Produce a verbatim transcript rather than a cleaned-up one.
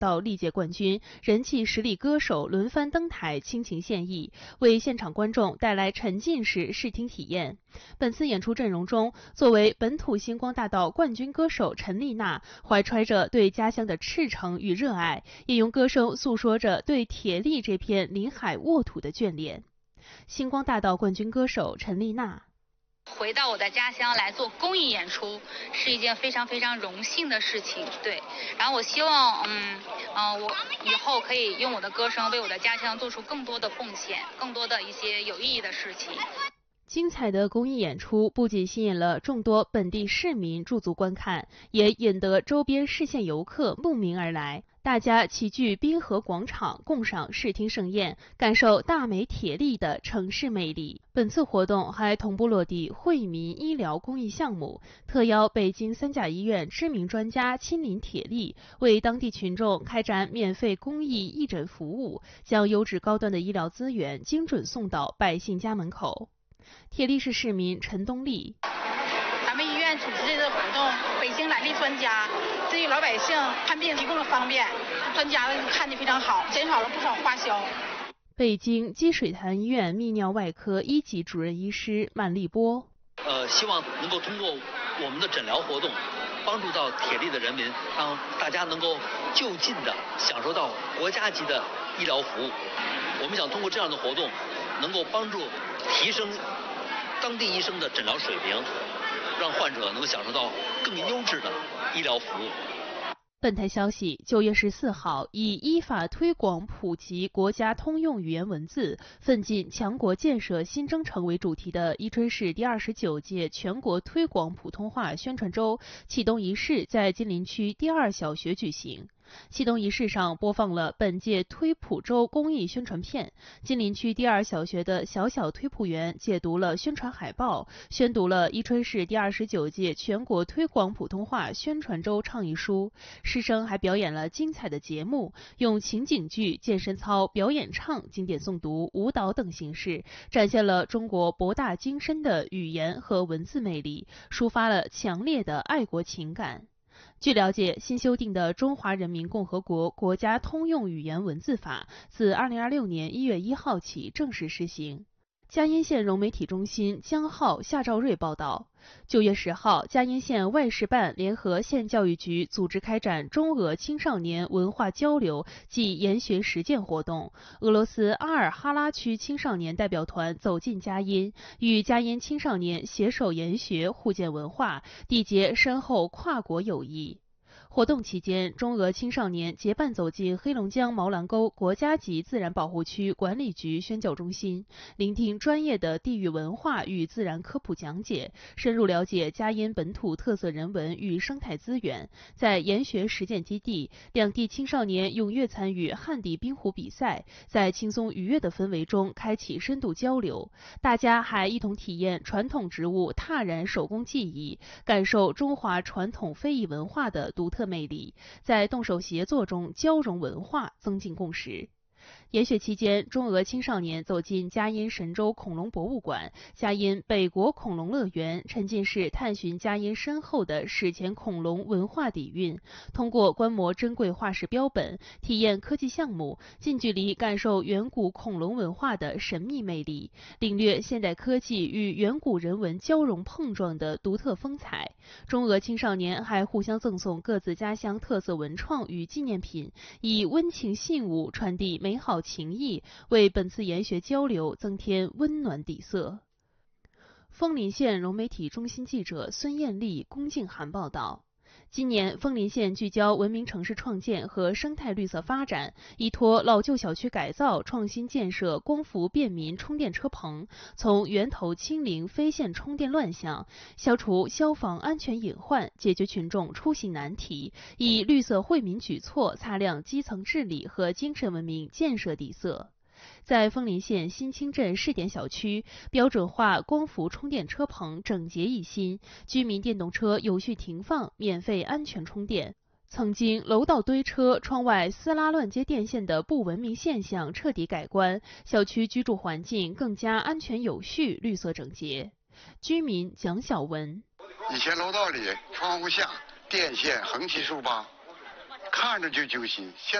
到历届冠军，人气实力歌手轮番登台倾情献艺，为现场观众带来沉浸式视听体验。本次演出阵容中，作为本土星光大道冠军歌手陈丽娜，怀揣着对家乡的赤诚与热爱，也用歌声诉说着对铁力这片临海沃土的眷恋。星光大道冠军歌手陈丽娜。 回到我的家乡来做公益演出是一件非常非常荣幸的事情，对。然后我希望，嗯，嗯、呃，我以后可以用我的歌声为我的家乡做出更多的奉献，更多的一些有意义的事情。 精彩的公益演出不仅吸引了众多本地市民驻足观看，也引得周边市县游客慕名而来。大家齐聚滨河广场，共赏视听盛宴，感受大美铁力的城市魅力。本次活动还同步落地惠民医疗公益项目，特邀北京三甲医院知名专家亲临铁力，为当地群众开展免费公益义诊服务，将优质高端的医疗资源精准送到百姓家门口。铁力市市民陈东丽。 咱们医院组织这个活动，北京来的专家对于老百姓看病提供了方便，专家看得非常好，减少了不少花销。 北京积水潭医院泌尿外科一级主任医师曼丽波。 呃，希望能够通过我们的诊疗活动，帮助到铁力的人民，让大家能够就近的享受到国家级的医疗服务。我们想通过这样的活动，能够帮助提升当地医生的诊疗水平，让患者能够享受到更优质的医疗服务。 本台消息，九月十四号，以依法推广普及国家通用语言文字，奋进强国建设新征程为主题的宜春市第二十九届全国推广普通话宣传周启动仪式在金陵区第二小学举行。启动仪式上播放了本届推普周公益宣传片，金陵区第二小学的小小推普员解读了宣传海报，宣读了宜春市第二十九届全国推广普通话宣传周倡议书。师生还表演了精彩的节目，用情景剧、健身操、表演唱、经典诵读、舞蹈等形式，展现了中国博大精深的语言和文字魅力，抒发了强烈的爱国情感。据了解，新修订的《中华人民共和国国家通用语言文字法》自二零二六年一月一号起正式施行。嘉荫县融媒体中心江浩、夏兆瑞报道，九月十号，嘉荫县外事办联合县教育局组织开展中俄青少年文化交流暨研学实践活动。俄罗斯阿尔哈拉区青少年代表团走进嘉荫，与嘉荫青少年携手研学，互鉴文化，缔结深厚跨国友谊。活动期间，中俄青少年结伴走进黑龙江毛兰沟国家级自然保护区管理局宣教中心，聆听专业的地域文化与自然科普讲解，深入了解嘉荫本土特色人文与生态资源。在研学实践基地，两地青少年踊跃参与旱地冰壶比赛，在轻松愉悦的氛围中开启深度交流。大家还一同体验传统植物踏染手工技艺，感受中华传统非遗文化的独特魅力，在动手协作中交融文化，增进共识。研学期间，中俄青少年走进嘉荫神州恐龙博物馆、嘉荫北国恐龙乐园，沉浸式探寻嘉荫深厚的史前恐龙文化底蕴，通过观摩珍贵化石标本、体验科技项目，近距离感受远古恐龙文化的神秘魅力，领略现代科技与远古人文交融碰撞的独特风采。中俄青少年还互相赠送各自家乡特色文创与纪念品，以温情信物传递美好情谊，为本次研学交流增添温暖底色。枫林县融媒体中心记者孙艳丽、龚静涵报道。今年，枫林县聚焦文明城市创建和生态绿色发展，依托老旧小区改造，创新建设光伏便民充电车棚，从源头清零非线充电乱象，消除消防安全隐患，解决群众出行难题，以绿色惠民举措擦亮基层治理和精神文明建设底色。在枫林县新清镇试点小区，标准化光伏充电车棚整洁一新，居民电动车有序停放，免费安全充电。曾经楼道堆车、窗外撕拉乱接电线的不文明现象彻底改观，小区居住环境更加安全有序、绿色整洁。居民蒋小文： 以前楼道里窗户下电线横七竖八， 看着就揪心。现